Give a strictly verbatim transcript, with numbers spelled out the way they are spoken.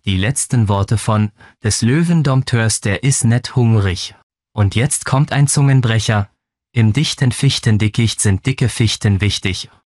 Die letzten Worte von des Löwendompteurs, der is net hungrig. Und jetzt kommt ein Zungenbrecher. Im dichten Fichtendickicht sind dicke Fichten wichtig.